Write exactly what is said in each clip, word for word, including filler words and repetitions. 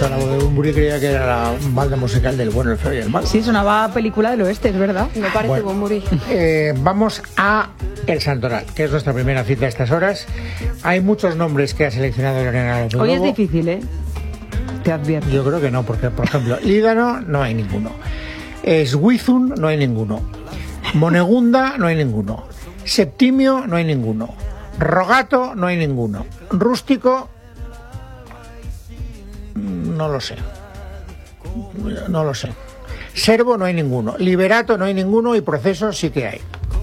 La voz de Bunbury creía que era la banda musical del bueno, el feo y el malo. Sí, sonaba película del oeste, es verdad. Me parece bueno, Bunbury. Eh, vamos a El Santoral, que es nuestra primera cita a estas horas. Hay muchos nombres que ha seleccionado Lorena López Lobo. Hoy es difícil, ¿eh? Te advierto. Yo creo que no, porque, por ejemplo, Lídano no hay ninguno. Esguizun no hay ninguno. Monegunda no hay ninguno. Septimio no hay ninguno. Rogato no hay ninguno. Rústico no lo sé. No lo sé. Servo no hay ninguno. Liberato no hay ninguno y Proceso sí que hay.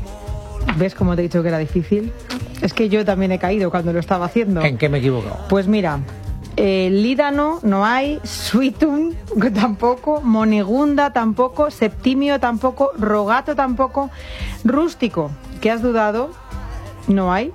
¿Ves cómo te he dicho que era difícil? Es que yo también he caído cuando lo estaba haciendo. ¿En qué me he equivocado? Pues mira, eh, Lídano no hay, Suitum tampoco, Monegunda tampoco, Septimio tampoco, Rogato tampoco, Rústico, que has dudado, no hay.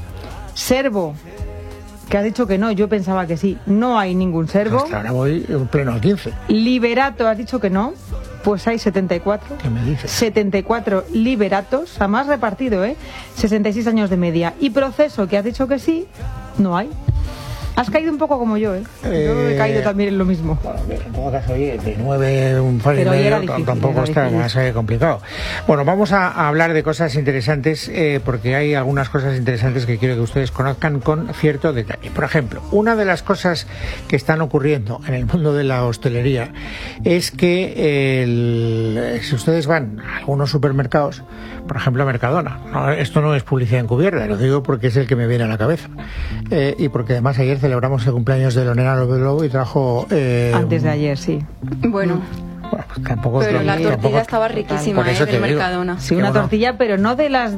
Servo, que has dicho que no, yo pensaba que sí, no hay ningún servo. Hasta ahora voy en pleno al quince. Liberato, has dicho que no, pues hay setenta y cuatro. ¿Qué me dices? setenta y cuatro liberatos, a más repartido, ¿eh? sesenta y seis años de media. Y Proceso, que has dicho que sí, no hay. Has caído un poco como yo, ¿eh? eh yo he caído también en lo mismo. Bueno, en todo caso, oye, de nueve, un par y medio, difícil, tampoco está difícil. Más eh, complicado. Bueno, vamos a, a hablar de cosas interesantes, eh, porque hay algunas cosas interesantes que quiero que ustedes conozcan con cierto detalle. Por ejemplo, una de las cosas que están ocurriendo en el mundo de la hostelería es que el, si ustedes van a algunos supermercados, por ejemplo, Mercadona, no, esto no es publicidad encubierta, lo digo porque es el que me viene a la cabeza, eh, y porque además ayer celebramos el cumpleaños de Lorena López Lobo y trajo... Eh, Antes de ayer, sí. Bueno... Bueno, pues tampoco pero es la tortilla tampoco, estaba riquísima, eh, del Mercadona. Sí, una tortilla, pero no de las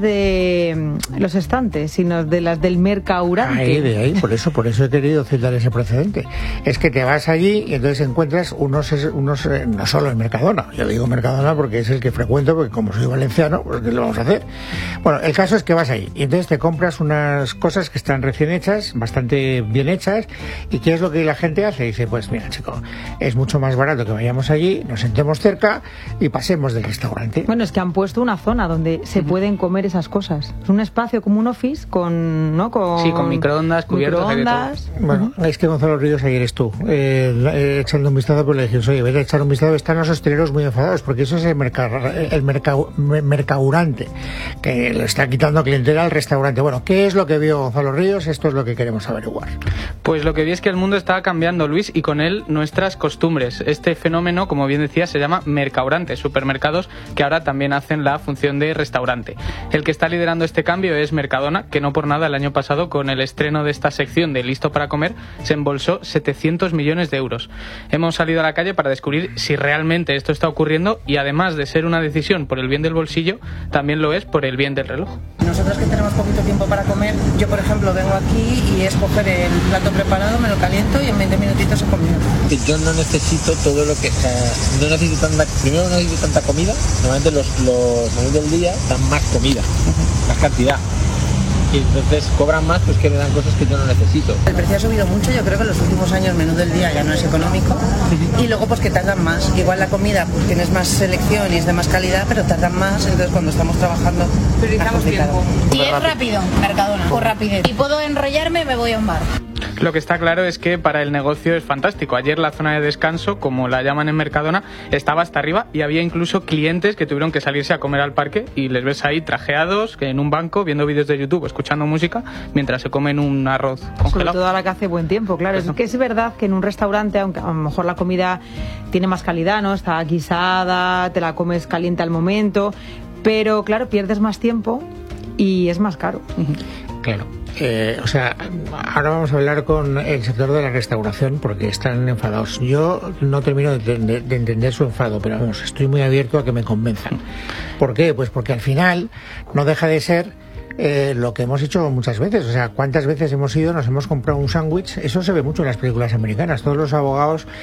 de los estantes, sino de las del Mercaurante. Ahí, de ahí, por eso, por eso he querido citar ese precedente. Es que te vas allí y entonces encuentras unos, unos no solo en Mercadona, yo digo Mercadona porque es el que frecuento, porque como soy valenciano, pues ¿qué lo vamos a hacer? Bueno, el caso es que vas ahí y entonces te compras unas cosas que están recién hechas, bastante bien hechas, y ¿qué es lo que la gente hace? Dice, pues mira, chico, es mucho más barato que vayamos allí, nos sentemos cerca y pasemos del restaurante. Bueno, es que han puesto una zona donde se uh-huh. pueden comer esas cosas. Es un espacio como un office con, ¿no? Con, sí, con microondas, cubiertos. Microondas. Bueno, uh-huh. es que Gonzalo Ríos ayer es tú. Eh, echando un vistazo, pues le dijimos, oye, vete a echar un vistazo. Están los hosteleros muy enfadados porque eso es el, merca, el merca, mercaurante que le está quitando clientela al restaurante. Bueno, ¿qué es lo que vio Gonzalo Ríos? Esto es lo que queremos averiguar. Pues lo que vi es que el mundo está cambiando, Luis, y con él nuestras costumbres. Este fenómeno, como bien decía, se llama mercaurantes, supermercados que ahora también hacen la función de restaurante. El que está liderando este cambio es Mercadona, que no por nada el año pasado, con el estreno de esta sección de Listo para Comer, se embolsó setecientos millones de euros. Hemos salido a la calle para descubrir si realmente esto está ocurriendo y además de ser una decisión por el bien del bolsillo, también lo es por el bien del reloj. Nosotros que tenemos poquito tiempo para comer, yo por ejemplo vengo aquí y es coger el plato preparado, me lo caliento y en veinte minutitos he comido. Yo no necesito todo lo que... Uh, no necesito tanta, primero no necesito tanta comida, normalmente los, los menús del día dan más comida, uh-huh. más cantidad. Y entonces cobran más, pues que me dan cosas que yo no necesito. El precio ha subido mucho, yo creo que en los últimos años el menú del día ya no es económico. Uh-huh. Y luego pues que tardan más. Igual la comida, pues tienes más selección y es de más calidad, pero tardan más, entonces cuando estamos trabajando... Priorizamos tiempo. Y es rápido, Mercadona, por rapidez. Y puedo enrollarme, me voy a un bar. Lo que está claro es que para el negocio es fantástico. Ayer la zona de descanso, como la llaman en Mercadona, estaba hasta arriba y había incluso clientes que tuvieron que salirse a comer al parque y les ves ahí trajeados en un banco viendo vídeos de YouTube, escuchando música mientras se comen un arroz congelado. Sobre todo ahora que hace buen tiempo, claro. Eso. Es que es verdad que en un restaurante, aunque a lo mejor la comida tiene más calidad, ¿no? Está guisada, te la comes caliente al momento, pero claro, pierdes más tiempo y es más caro. Claro. Eh, o sea, ahora vamos a hablar con el sector de la restauración porque están enfadados. Yo no termino de, de, de entender su enfado, pero vamos, estoy muy abierto a que me convenzan. ¿Por qué? Pues porque al final no deja de ser Eh, lo que hemos hecho muchas veces. O sea, ¿cuántas veces hemos ido, nos hemos comprado un sándwich? Eso se ve mucho en las películas americanas. Todos los abogados